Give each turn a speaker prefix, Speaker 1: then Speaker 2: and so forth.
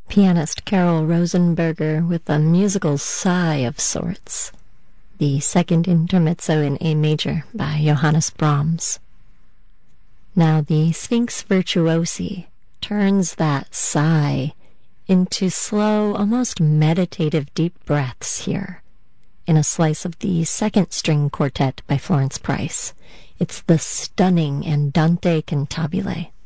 Speaker 1: Pianist Carol Rosenberger with a musical sigh of sorts. The second intermezzo in A major by Johannes Brahms. Now the Sphinx Virtuosi turns that sigh into slow, almost meditative deep breaths here, in a slice of the second string quartet by Florence Price. It's the stunning Andante Cantabile.